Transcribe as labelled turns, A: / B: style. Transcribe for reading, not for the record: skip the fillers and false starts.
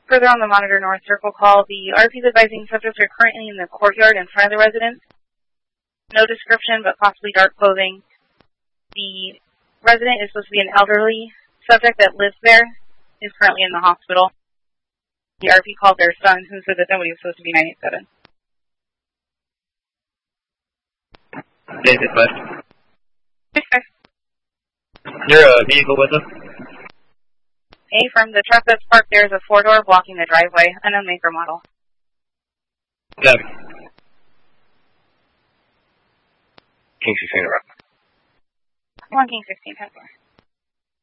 A: Further on the Monitor North Circle call, the RP is advising subjects are currently in the courtyard in front of the residence. No description, but possibly dark clothing. The resident is supposed to be an elderly subject that lives there, is currently in the hospital. The RP called their son, who said that somebody was supposed to be 987.
B: David, bud.
A: Okay.
B: Your vehicle with us?
A: A, from the truck that's parked there is a 4-door blocking the driveway, unknown make or model.
B: Copy.
C: King 16 around.
A: 1 King 16, 10-4.